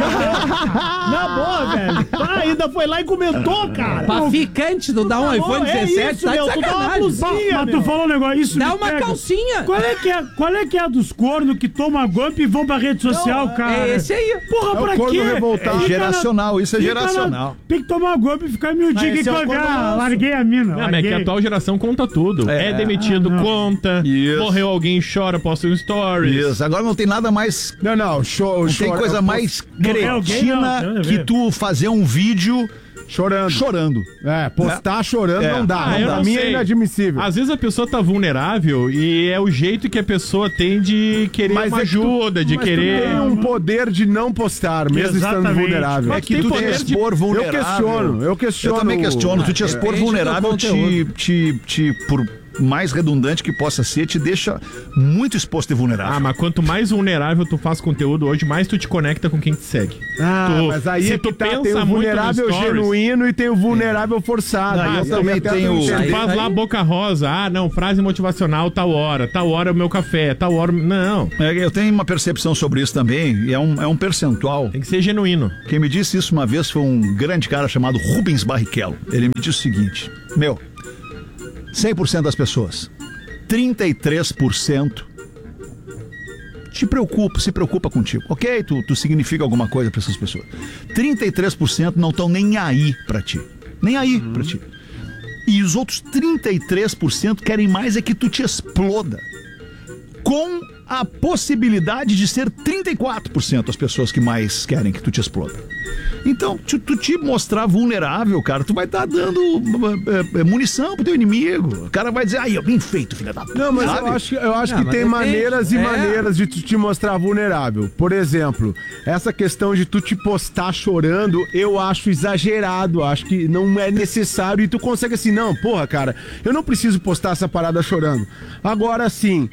Na boa, velho. Ah, ainda foi lá e comentou, cara. Pra ficante do dar um Tá iPhone bom, é dezessete, isso, tá meu, de tu dá uma sacanagem. blusinha, Mas, mas meu. tu falou um negócio, isso Dá me uma pega. calcinha. Qual é que é, qual é, que é a dos cornos que toma guampa e vão pra rede social, cara? É esse aí. Porra, É o pra corno quê? revoltado. É Fica geracional, isso é fica geracional. tem que tomar guampa e ficar miudinho. Mas Que esse é o que eu- corno ah, nosso. larguei a mina. Não, mas é larguei. que a atual geração conta tudo. É, É. demitido, Ah, não. conta. Isso. Morreu alguém, chora, posta um stories. Isso, agora não tem nada mais. Não, não, show, Não show. tem coisa mais Morreu alguém, não, cretina não, não, que não. tu fazer um vídeo Chorando. chorando. É, postar chorando É. não dá. Ah, não eu dá. não Pra mim é sei. inadmissível. Às vezes a pessoa tá vulnerável e é o jeito que a pessoa tem de querer uma é que tu- ajuda, de mas querer. Tu tem um poder de não postar, mesmo estando Exatamente. vulnerável. É que tem tu poder te de- expor vulnerável. Eu questiono, eu questiono. Eu também questiono. Tu te expor Depende do vulnerável te, conteúdo. te, te, por mais redundante que possa ser, te deixa muito exposto e vulnerável. Ah, mas quanto mais vulnerável tu faz conteúdo hoje, mais tu te conecta com quem te segue. Ah, Tu- mas aí se é tu que tá, pensa tem o muito vulnerável no stories- genuíno e tem o vulnerável forçado. Não, Ah, eu isso também aí até tenho- tu Tu entender. faz lá boca rosa, ah, não, frase motivacional, tal hora, tal hora é o meu café, tal hora. Não, É, eu tenho uma percepção sobre isso também, e é um, é um percentual. tem que ser genuíno. Quem me disse isso uma vez foi um grande cara chamado Rubens Barrichello. Ele me disse o seguinte: meu, cem por cento das pessoas, trinta e três por cento te preocupa, se preocupa contigo. Ok, tu, tu significa alguma coisa para essas pessoas. trinta e três por cento não estão nem aí para ti. Nem aí para ti. E os outros trinta e três por cento querem mais é que tu te exploda. Com a possibilidade de ser trinta e quatro por cento as pessoas que mais querem que tu te exploda. Então, tu, tu te mostrar vulnerável, cara, tu vai estar dando é, é, munição pro teu inimigo. O cara vai dizer, aí, bem feito, filha da puta. Não, mas Sabe? eu acho, eu acho Não, que mas tem depende. maneiras e É. maneiras de tu te mostrar vulnerável. Por exemplo, essa questão de tu te postar chorando, eu acho exagerado. Acho que não é necessário e tu consegue assim, não, porra, cara, eu não preciso postar essa parada chorando. Agora sim,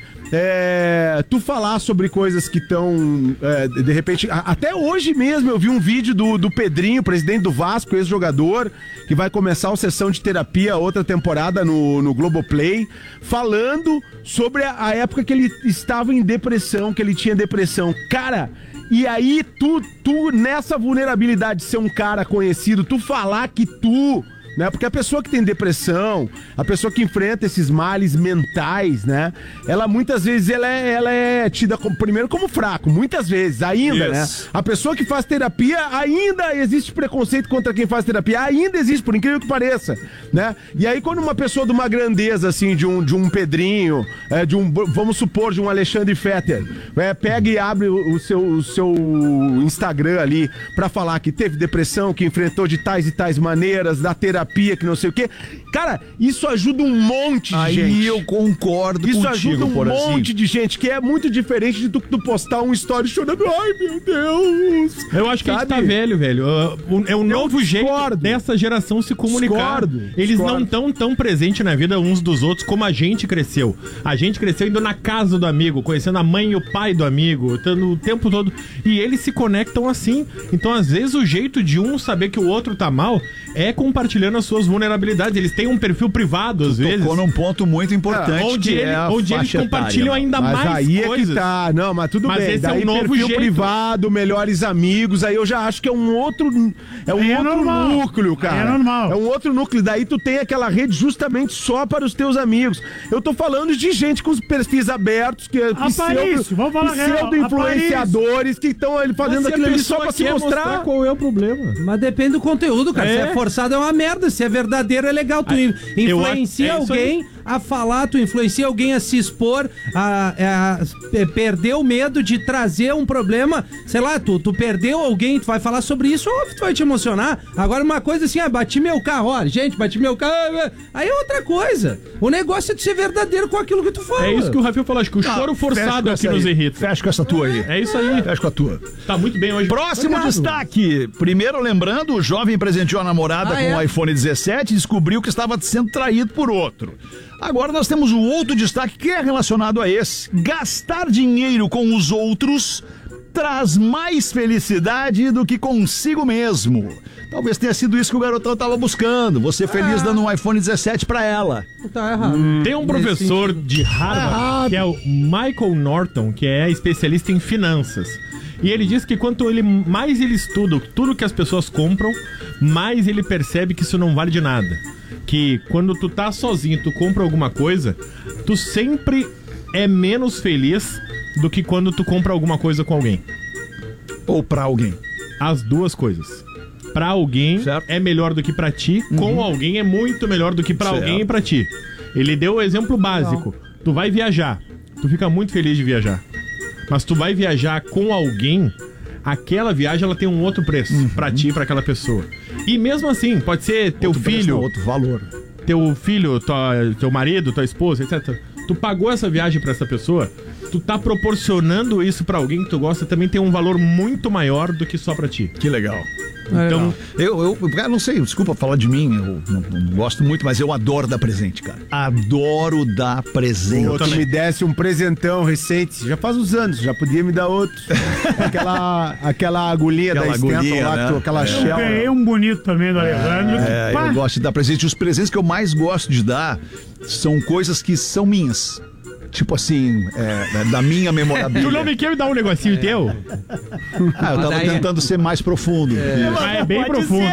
é, tu falar sobre coisas que estão, é, de repente, a- até hoje mesmo eu vi um vídeo do, do Pedrinho, presidente do Vasco, ex-jogador, que vai começar a sessão de terapia, outra temporada no, no Globoplay, falando sobre a, a época que ele estava em depressão, que ele tinha depressão. Cara, e aí tu, tu, nessa vulnerabilidade de ser um cara conhecido, tu falar que tu... Né? Porque a pessoa que tem depressão, a pessoa que enfrenta esses males mentais, né? Ela muitas vezes ela é, ela é tida como, primeiro como fraco, muitas vezes, ainda, né? Isso. A pessoa que faz terapia, ainda existe preconceito contra quem faz terapia, ainda existe, por incrível que pareça, né? E aí quando uma pessoa de uma grandeza, assim, de um, de um Pedrinho, é, de um, vamos supor, de um Alexandre Fetter, é, pega e abre o, o seu, o seu Instagram ali pra falar que teve depressão, que enfrentou de tais e tais maneiras, da terapia, que não sei o quê. Cara, isso ajuda um monte de Aí gente. eu concordo Isso contigo, ajuda um Porazinho. monte de gente, que é muito diferente de tu, tu postar um story chorando. Ai, meu Deus! Eu acho que a gente Sabe? tá velho, velho. Uh, o- É um novo jeito dessa geração se comunicar. Discordo, Eles discordo. não estão tão presentes na vida uns dos outros como a gente cresceu. A gente cresceu indo na casa do amigo, conhecendo a mãe e o pai do amigo, estando o tempo todo. E eles se conectam assim. Então, às vezes, o jeito de um saber que o outro tá mal é compartilhando as suas vulnerabilidades. Eles têm um perfil privado, às vezes. Tocou num ponto muito importante, onde que ele- é a onde eles faixa compartilham etária. ainda Mas mais aí é coisas. que tá. Não, mas tudo Mas bem. esse é Daí um novo perfil jeito. privado, melhores amigos, aí eu já acho que é um outro é um Aí é outro normal. núcleo, cara. Aí é normal. É um outro núcleo. Daí tu tem aquela rede justamente só para os teus amigos. Eu tô falando de gente com os perfis abertos, que Aparício, vamos falar real, influenciadores que estão ali fazendo Mas se a aquilo ali só pessoa pra se quer mostrar. mostrar Qual é o problema? Mas depende do conteúdo, cara. É. Se é forçado é uma merda. Se é verdadeiro é legal. Tu in- eu influencia acho- é isso alguém a falar, tu influencia alguém a se expor, a, a- a perder o medo de trazer um problema. Sei lá, tu, tu perdeu alguém, tu vai falar sobre isso, óbvio, tu vai te emocionar. Agora uma coisa assim, ah, bati meu carro, ó, gente, bati meu carro. Aí é outra coisa. O negócio é tu ser verdadeiro com aquilo que tu fala. É isso que o Rafael falou. Acho que o Ah, choro fecha forçado com é o que essa nos aí. irrita. Fecha com essa tua aí. É isso aí. Fecha com a tua. Tá muito bem hoje. Próximo Obrigado. destaque. Primeiro, lembrando, o jovem presenteou a namorada Ah, com é? o iPhone dezessete e descobriu que estava sendo traído por outro. Agora nós temos o outro destaque que é relacionado a esse. Gastar dinheiro com os outros traz mais felicidade do que consigo mesmo. Talvez tenha sido isso que o garotão tava buscando. Você feliz dando um iPhone dezessete pra ela. Tá errado. Hum, Tem um professor de Harvard, que é o Michael Norton, que é especialista em finanças. E ele diz que quanto ele, mais ele estuda tudo que as pessoas compram, mais ele percebe que isso não vale de nada. Que quando tu tá sozinho, tu compra alguma coisa, tu sempre é menos feliz do que quando tu compra alguma coisa com alguém. Ou pra alguém. As duas coisas. Pra alguém certo. É melhor do que pra ti, uhum. Com alguém é muito melhor do que pra certo. Alguém e pra ti. Ele deu o exemplo básico. Não. Tu vai viajar, tu fica muito feliz de viajar. Mas tu vai viajar com alguém, aquela viagem ela tem um outro preço uhum. Pra ti e pra aquela pessoa. E mesmo assim, pode ser teu outro filho, preço, outro valor. Teu filho, tua, teu marido, tua esposa, etcétera. Tu pagou essa viagem pra essa pessoa, tu tá proporcionando isso pra alguém que tu gosta, também tem um valor muito maior do que só pra ti. Que legal. Então, eu, eu, eu não sei, desculpa falar de mim, eu não, não gosto muito, mas eu adoro dar presente, cara. Adoro dar presente. Pô, tu me desse um presentão recente, já faz uns anos, já podia me dar outro. aquela, aquela agulhinha aquela da agulhinha, lá, né? tu, aquela é. shell. Eu ganhei um bonito também do Alejandro. É, que, eu gosto de dar presente. Os presentes que eu mais gosto de dar são coisas que são minhas. Tipo assim, é, da minha memorabilidade. Tu não me quer me dar um negocinho é. teu? Ah, eu tava daí... tentando ser mais profundo. É, Mas é bem profundo.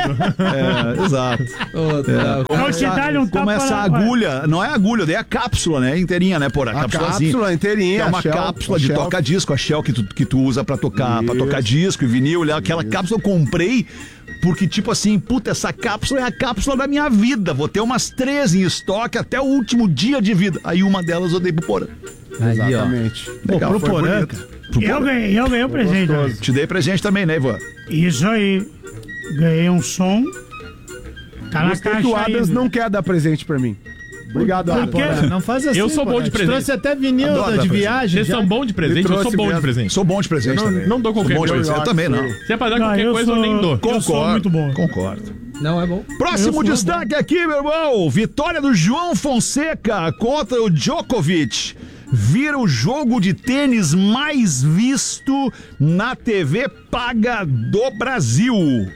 É, exato. Oh, tá. é, como essa, um como essa agulha, não é agulha, daí é a cápsula, né? Inteirinha, né, porra? A cápsula inteirinha. Que é uma shell, cápsula de toca-disco, a shell que tu, que tu usa pra tocar, pra tocar disco e vinil. Aquela Isso. cápsula eu comprei. Porque, tipo assim, puta, essa cápsula é a cápsula da minha vida. Vou ter umas três em estoque até o último dia de vida. Aí uma delas eu dei pro Porã. Exatamente. Pô, Legal, pro Porã. Eu ganhei, eu ganhei um presente. Né? Te dei presente também, né, Ivan? Isso aí. Ganhei um som. Tá na caixa que o Adams aí, não quer dar presente pra mim. Obrigado, Adams. Não faz assim. Eu sou bom de presente. Trouxe até vinil de viagem. Vocês são bons de presente? Eu sou bom de presente. Sou bom de presente não, também. Não dou qualquer coisa. Eu também não. Se é pra dar não, qualquer coisa, sou... eu nem dou. Concordo. Eu sou muito bom. Concordo. Não é bom. Próximo destaque aqui, meu irmão. Vitória do João Fonseca contra o Djokovic. Vira o jogo de tênis mais visto na T V paga do Brasil.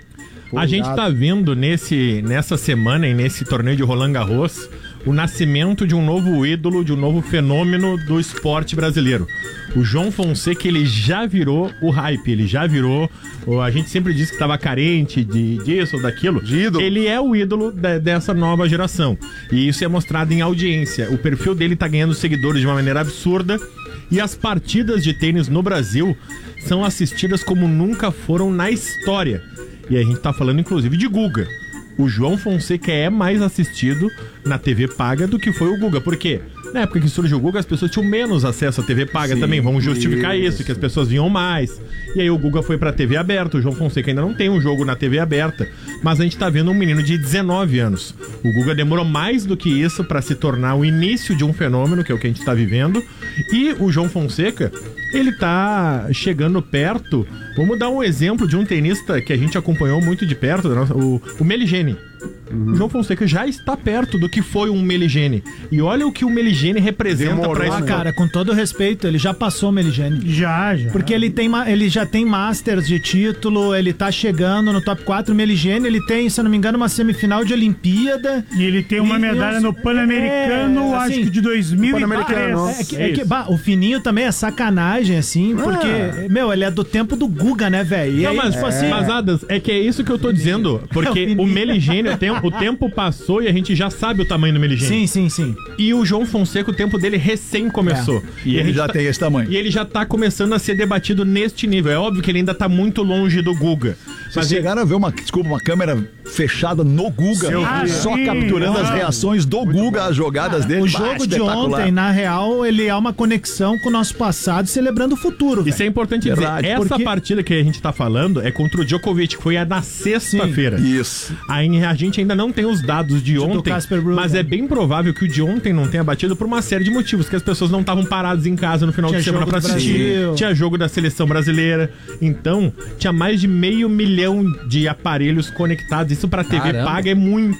A gente tá vendo nesse, nessa semana e nesse torneio de Roland Garros o nascimento de um novo ídolo, de um novo fenômeno do esporte brasileiro. O João Fonseca, ele já virou o hype, ele já virou... A gente sempre disse que estava carente de, disso ou daquilo. De ídolo. Ele é o ídolo de, dessa nova geração. E isso é mostrado em audiência. O perfil dele tá ganhando seguidores de uma maneira absurda. E as partidas de tênis no Brasil são assistidas como nunca foram na história. E a gente tá falando, inclusive, de Guga. O João Fonseca é mais assistido na T V paga do que foi o Guga. Por quê? Na época que surgiu o Guga, as pessoas tinham menos acesso à T V paga. Sim, também. Vamos justificar isso. isso, que as pessoas vinham mais. E aí o Guga foi pra T V aberta. O João Fonseca ainda não tem um jogo na T V aberta. Mas a gente tá vendo um menino de dezenove anos. O Guga demorou mais do que isso pra se tornar o início de um fenômeno, que é o que a gente tá vivendo. E o João Fonseca, ele tá chegando perto. Vamos dar um exemplo de um tenista que a gente acompanhou muito de perto, o, o Meligeni. Uhum. O João Fonseca já está perto do que foi um Meligeni. E olha o que o Meligeni representa Demorou, pra isso. Ah, cara, com todo respeito, ele já passou o Meligeni. Já, já. Porque ele, tem, ele já tem Masters de título, ele tá chegando no top quatro. O Meligeni, ele tem, se eu não me engano, uma semifinal de Olimpíada. E ele tem uma e, medalha no Pan-Americano, é, assim, acho que de dois mil e três. É, que, é que, bah, o Fininho também é sacanagem, assim, porque, ah. meu, ele é do tempo do Guga, né, velho? Não, mas, tipo, assim, mas, Adas, é que é isso que eu tô dizendo. Porque é o, o Meligeni, o tempo, o tempo passou e a gente já sabe o tamanho do Meligeni. Sim, sim, sim. E o João Fonseca, o tempo dele recém começou. É. E, e ele já tá, tem esse tamanho. E ele já tá começando a ser debatido neste nível. É óbvio que ele ainda tá muito longe do Guga. Vocês mas chegaram ele... a ver uma, desculpa, uma câmera fechada no Guga, ah, só sim. capturando ah, as reações do Guga, bom. As jogadas ah, dele. O jogo bah, de ontem, na real, ele é uma conexão com o nosso passado, celebrando o futuro. Isso véio. É importante Verdade, dizer. Essa porque... partida que a gente tá falando é contra o Djokovic, que foi a na sexta-feira. Isso. Aí a gente ainda não tem os dados de, de ontem, mas é bem provável que o de ontem não tenha batido por uma série de motivos, que as pessoas não estavam paradas em casa no final tinha de semana pra assistir. Brasil. Tinha jogo da seleção brasileira. Então, tinha mais de meio milhão de aparelhos conectados. Isso pra T V Caramba. Paga é muito. É.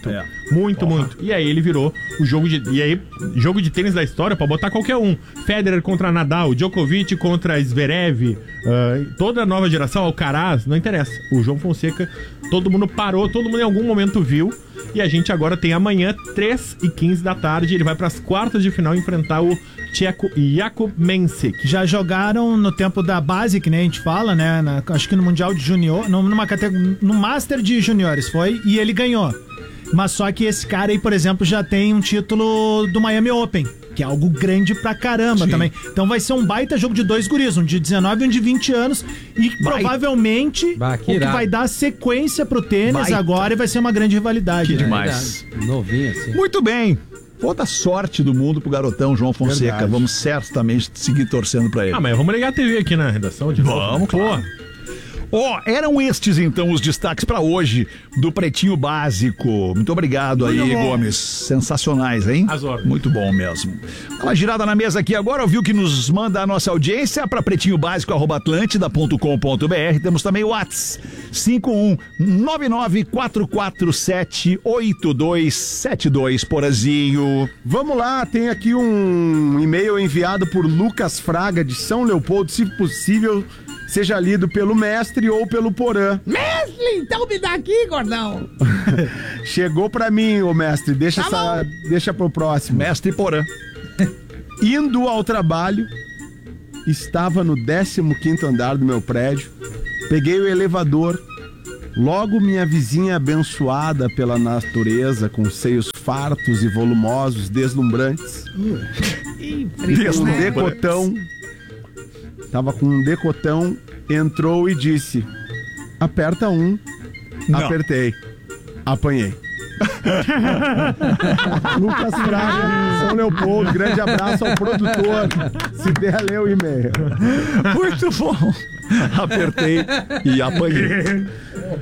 Muito, muito. E aí ele virou o jogo de... E aí, jogo de tênis da história pra botar qualquer um. Federer contra Nadal, Djokovic contra Zverev, uh, toda a nova geração, Alcaraz, não interessa. O João Fonseca, todo mundo parou, todo mundo em algum momento viu. E a gente agora tem amanhã, três e quinze da tarde, ele vai pras quartas de final enfrentar o tcheco Jakub Mensik. Já jogaram no tempo da base, que nem a gente fala, né? Na, acho que no Mundial de Junior, no, numa categoria, no Master de Juniores foi, e ele ganhou. Mas só que esse cara aí, por exemplo, já tem um título do Miami Open, que é algo grande pra caramba. Sim. Também. Então vai ser um baita jogo de dois guris, um de dezenove e um de vinte anos. E vai. provavelmente bah, que o que vai dar sequência pro tênis baita. agora e vai ser uma grande rivalidade. Que né? demais. É novinho assim. Muito bem. Toda a sorte do mundo pro garotão João Fonseca. Verdade. Vamos certamente seguir torcendo pra ele. Ah, mas vamos ligar a T V aqui na redação de novo. Vamos, claro. Ó, oh, eram estes então os destaques pra hoje do Pretinho Básico. Muito obrigado aí, Muito Gomes. Sensacionais, hein? As ordens. Muito bom mesmo. Uma girada na mesa aqui agora, ouviu que nos manda a nossa audiência para pretinho básico arroba atlântida ponto com ponto b r. Temos também o WhatsApp cinco um nove nove quatro quatro sete oito dois sete dois, Porazinho. Vamos lá, tem aqui um e-mail enviado por Lucas Fraga de São Leopoldo, se possível, seja lido pelo mestre ou pelo Porã. Mestre, então me dá aqui, gordão. Chegou pra mim, ô mestre, deixa, tá essa, deixa pro próximo. Mestre Porã. Indo ao trabalho, estava no décimo quinto andar do meu prédio, peguei o elevador, logo minha vizinha abençoada pela natureza, com seios fartos e volumosos, deslumbrantes, com um decotão, tava com um decotão, entrou e disse: aperta um. Não. Apertei. Apanhei. Lucas Fraga, São Leopoldo, grande abraço ao produtor. Se der, lê o e-mail. Muito bom. Apertei e apanhei.